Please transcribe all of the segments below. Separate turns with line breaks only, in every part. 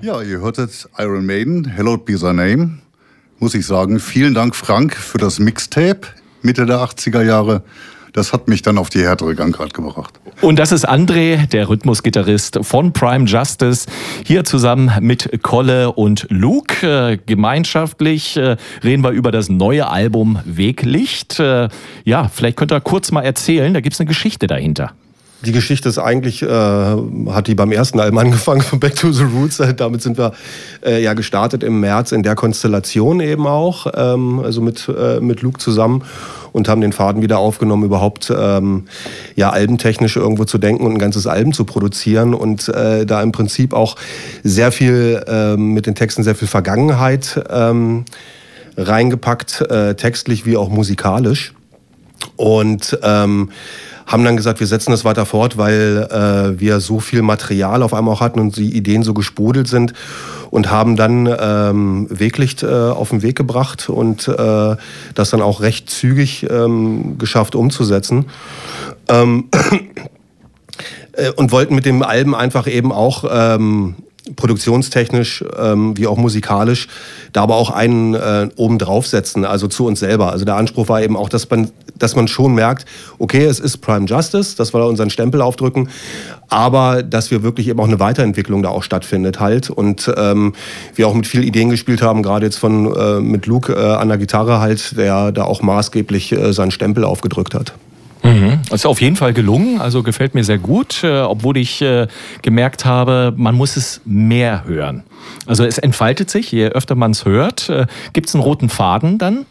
Ja, ihr hörtet Iron Maiden, Hallowed Be Thy Name. Muss ich sagen, vielen Dank Frank für das Mixtape Mitte der 80er Jahre. Das hat mich dann auf die härtere Gangart gebracht.
Und das ist André, der Rhythmusgitarrist von Prime Justice, hier zusammen mit Kolle und Luke. Gemeinschaftlich reden wir über das neue Album Weglicht. Ja, vielleicht könnt ihr kurz mal erzählen, da gibt es eine Geschichte dahinter.
Die Geschichte ist eigentlich, hat die beim ersten Album angefangen, von Back to the Roots. Damit sind wir ja gestartet im März in der Konstellation eben auch, also mit Luke zusammen, und haben den Faden wieder aufgenommen, überhaupt ja albentechnisch irgendwo zu denken und ein ganzes Album zu produzieren, und da im Prinzip auch sehr viel mit den Texten sehr viel Vergangenheit reingepackt, textlich wie auch musikalisch, und haben dann gesagt, wir setzen das weiter fort, weil wir so viel Material auf einmal auch hatten und die Ideen so gesprudelt sind, und haben dann Weglicht auf den Weg gebracht und das dann auch recht zügig geschafft umzusetzen. Und wollten mit dem Album einfach eben auch produktionstechnisch wie auch musikalisch da aber auch einen oben draufsetzen, also zu uns selber. Also der Anspruch war eben auch, dass man schon merkt, okay, es ist Prime Justice, dass wir da unseren Stempel aufdrücken, aber dass wir wirklich eben auch eine Weiterentwicklung da auch stattfindet halt, und wir auch mit vielen Ideen gespielt haben, gerade jetzt mit Luke an der Gitarre halt, der da auch maßgeblich seinen Stempel aufgedrückt hat.
Das ist auf jeden Fall gelungen, also gefällt mir sehr gut, obwohl ich gemerkt habe, man muss es mehr hören. Also es entfaltet sich, je öfter man es hört. Gibt es einen roten Faden dann?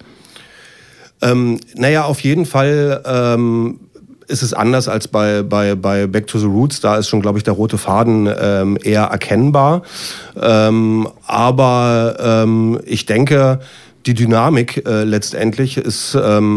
Naja, auf jeden Fall ist es anders als bei Back to the Roots. Da ist schon, glaube ich, der rote Faden eher erkennbar. Aber ich denke, die Dynamik letztendlich ist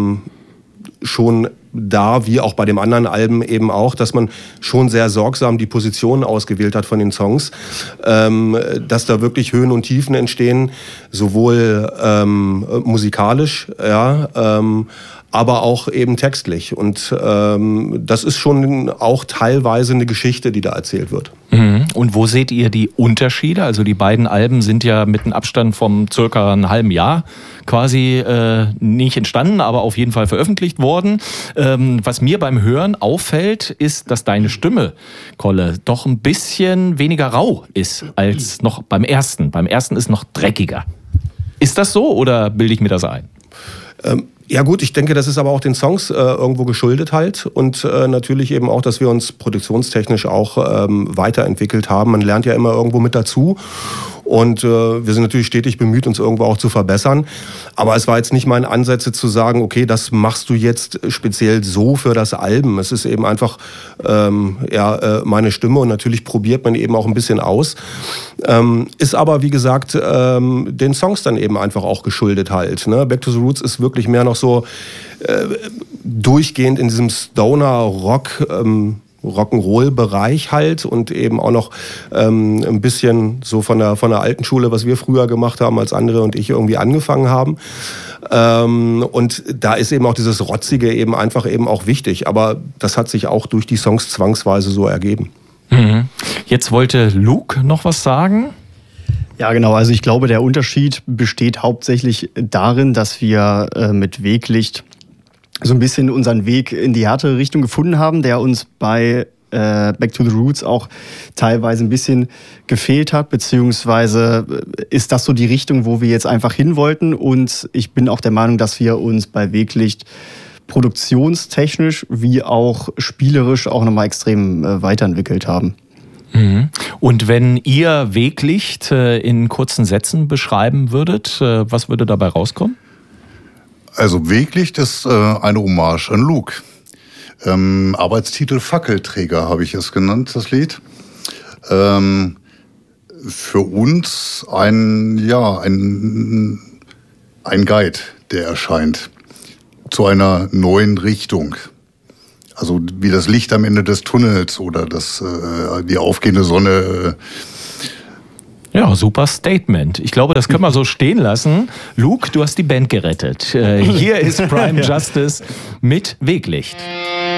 schon da, wie auch bei dem anderen Alben eben auch, dass man schon sehr sorgsam die Positionen ausgewählt hat von den Songs, dass da wirklich Höhen und Tiefen entstehen, sowohl musikalisch, ja, aber auch eben textlich. Und das ist schon auch teilweise eine Geschichte, die da erzählt wird.
Und wo seht ihr die Unterschiede? Also die beiden Alben sind ja mit einem Abstand von circa einem halben Jahr quasi nicht entstanden, aber auf jeden Fall veröffentlicht worden. Was mir beim Hören auffällt, ist, dass deine Stimme, Kolle, doch ein bisschen weniger rau ist als noch beim ersten. Beim ersten ist noch dreckiger. Ist das so oder bilde ich mir das ein?
Ja gut, ich denke, das ist aber auch den Songs irgendwo geschuldet halt, und natürlich eben auch, dass wir uns produktionstechnisch auch weiterentwickelt haben. Man lernt ja immer irgendwo mit dazu, und wir sind natürlich stetig bemüht, uns irgendwo auch zu verbessern. Aber es war jetzt nicht mein Ansätze zu sagen, okay, das machst du jetzt speziell so für das Album. Es ist eben einfach meine Stimme, und natürlich probiert man eben auch ein bisschen aus. Ist aber, wie gesagt, den Songs dann eben einfach auch geschuldet halt. Ne? Back to the Roots ist wirklich mehr noch so durchgehend in diesem Stoner-Rock, Rock'n'Roll-Bereich halt, und eben auch noch ein bisschen so von der alten Schule, was wir früher gemacht haben, als André und ich irgendwie angefangen haben. Und da ist eben auch dieses Rotzige eben einfach eben auch wichtig. Aber das hat sich auch durch die Songs zwangsweise so ergeben.
Jetzt wollte Luke noch was sagen.
Ja, genau. Also ich glaube, der Unterschied besteht hauptsächlich darin, dass wir mit Weglicht so ein bisschen unseren Weg in die härtere Richtung gefunden haben, der uns bei Back to the Roots auch teilweise ein bisschen gefehlt hat, beziehungsweise ist das so die Richtung, wo wir jetzt einfach hin wollten, und ich bin auch der Meinung, dass wir uns bei Weglicht produktionstechnisch wie auch spielerisch auch nochmal extrem weiterentwickelt haben.
Und wenn ihr Weglicht in kurzen Sätzen beschreiben würdet, was würde dabei rauskommen?
Also Weglicht ist eine Hommage an Luke. Arbeitstitel Fackelträger habe ich es genannt, das Lied. Für uns ein Guide, der erscheint zu einer neuen Richtung. Also wie das Licht am Ende des Tunnels oder die aufgehende Sonne.
Ja, super Statement. Ich glaube, das können wir so stehen lassen. Luke, du hast die Band gerettet. Hier ist Prime Justice mit Weglicht.